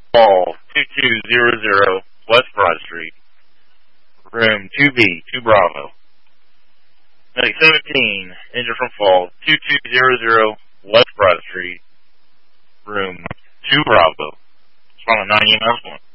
Fall 2200 West Broad Street, room 2B, 2 Bravo. Medic 17, injured from fall 2200 West Broad Street, room 2 Bravo. It's on a 9 EMS one.